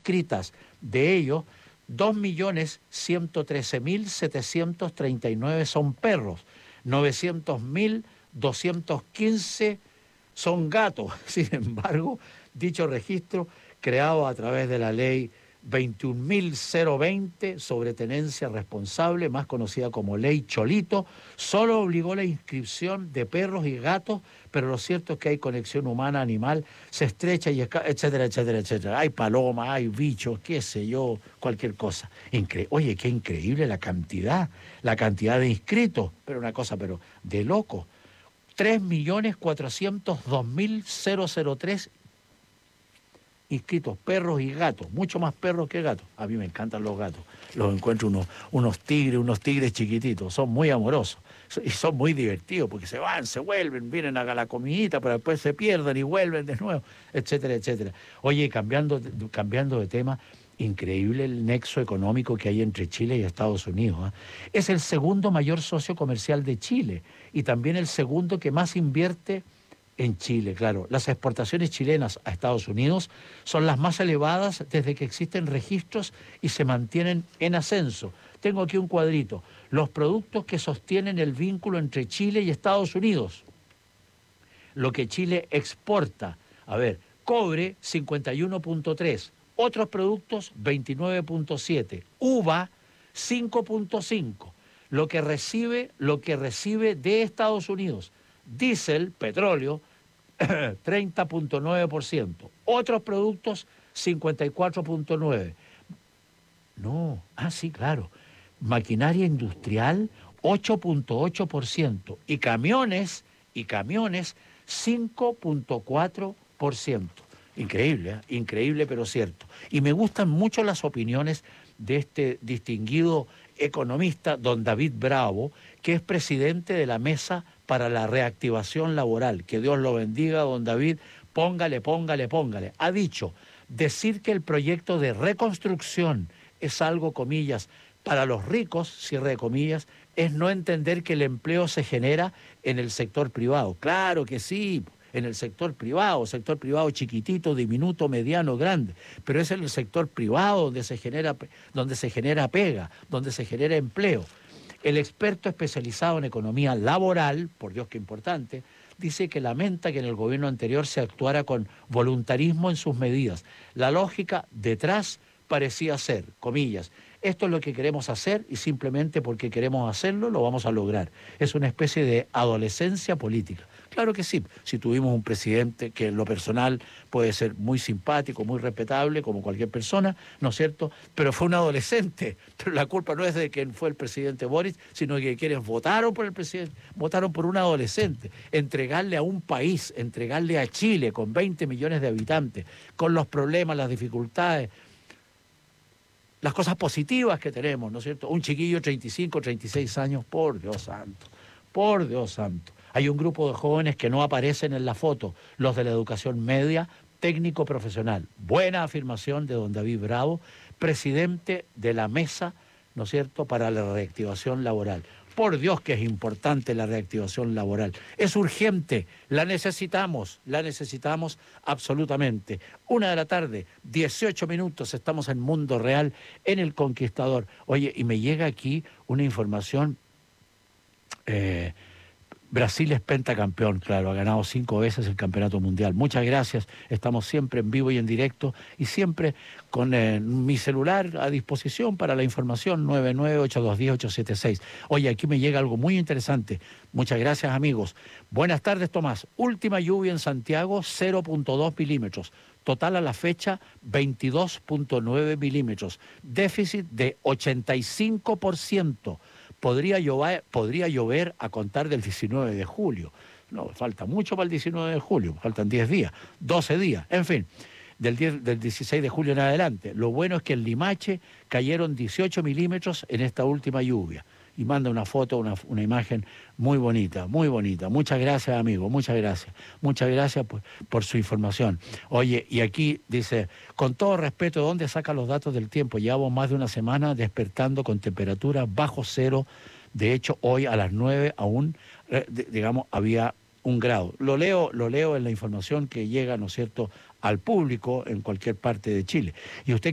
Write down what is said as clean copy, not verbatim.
inscritas. De ellos, 2.113.739 son perros, 900.215 son gatos. Sin embargo, dicho registro, creado a través de la ley 21.020 sobre tenencia responsable, más conocida como ley Cholito, solo obligó la inscripción de perros y gatos, pero lo cierto es que hay conexión humana-animal, se estrecha y etcétera, etcétera, etcétera. Hay palomas, hay bichos, qué sé yo, cualquier cosa. Oye, qué increíble la cantidad de inscritos, pero una cosa, pero de loco. 3.402.003 inscritos, perros y gatos, mucho más perros que gatos. A mí me encantan los gatos, los encuentro unos tigres chiquititos, son muy amorosos y son muy divertidos porque se van, se vuelven, vienen a la comidita, pero después se pierden y vuelven de nuevo, etcétera, etcétera. Oye, cambiando de tema, increíble el nexo económico que hay entre Chile y Estados Unidos, ¿eh? Es el segundo mayor socio comercial de Chile y también el segundo que más invierte en Chile, claro. Las exportaciones chilenas a Estados Unidos son las más elevadas desde que existen registros y se mantienen en ascenso. Tengo aquí un cuadrito. Los productos que sostienen el vínculo entre Chile y Estados Unidos. Lo que Chile exporta. A ver, cobre 51.3, otros productos 29.7, uva 5.5. Lo que recibe de Estados Unidos. Diésel, petróleo, 30.9%. Otros productos, 54.9%. No, sí, claro. Maquinaria industrial, 8.8%. Y camiones, 5.4%. Increíble, ¿eh? Increíble, pero cierto. Y me gustan mucho las opiniones de este distinguido economista, don David Bravo, que es presidente de la Mesa para la Reactivación Laboral. Que Dios lo bendiga, don David, póngale. Ha dicho, decir que el proyecto de reconstrucción es algo, comillas, para los ricos, cierre de comillas, es no entender que el empleo se genera en el sector privado. Claro que sí, en el sector privado chiquitito, diminuto, mediano, grande, pero es en el sector privado donde se genera pega, donde se genera empleo. El experto especializado en economía laboral, por Dios qué importante, dice que lamenta que en el gobierno anterior se actuara con voluntarismo en sus medidas. La lógica detrás parecía ser, comillas, esto es lo que queremos hacer y simplemente porque queremos hacerlo lo vamos a lograr. Es una especie de adolescencia política. Claro que sí, si tuvimos un presidente que en lo personal puede ser muy simpático, muy respetable, como cualquier persona, ¿no es cierto? Pero fue un adolescente, pero la culpa no es de quien fue el presidente Boric, sino que quienes votaron por el presidente, votaron por un adolescente. Entregarle a un país, entregarle a Chile con 20 millones de habitantes, con los problemas, las dificultades, las cosas positivas que tenemos, ¿no es cierto? Un chiquillo de 35, 36 años, por Dios santo, por Dios santo. Hay un grupo de jóvenes que no aparecen en la foto, los de la educación media, técnico profesional. Buena afirmación de don David Bravo, presidente de la Mesa, ¿no es cierto?, para la reactivación laboral. Por Dios que es importante la reactivación laboral. Es urgente, la necesitamos absolutamente. 1:00 p.m, 18 minutos, estamos en Mundo Real, en El Conquistador. Oye, y me llega aquí una información, Brasil es pentacampeón, claro, ha ganado 5 veces el campeonato mundial. Muchas gracias, estamos siempre en vivo y en directo y siempre con mi celular a disposición para la información 998210876. Oye, aquí me llega algo muy interesante. Muchas gracias, amigos. Buenas tardes, Tomás. Última lluvia en Santiago, 0.2 milímetros. Total a la fecha, 22.9 milímetros. Déficit de 85%. Podría llover a contar del 19 de julio. No, falta mucho para el 19 de julio, faltan 10 días, 12 días, en fin, del 16 de julio en adelante. Lo bueno es que en Limache cayeron 18 milímetros en esta última lluvia. Y manda una foto, una imagen muy bonita, muy bonita. Muchas gracias, amigo, muchas gracias. Muchas gracias por su información. Oye, y aquí dice, con todo respeto, ¿de dónde saca los datos del tiempo? Llevamos más de una semana despertando con temperaturas bajo cero. De hecho, hoy a las 9 aún, digamos, había 1 grado. Lo leo en la información que llega, ¿no es cierto?, al público en cualquier parte de Chile. Y usted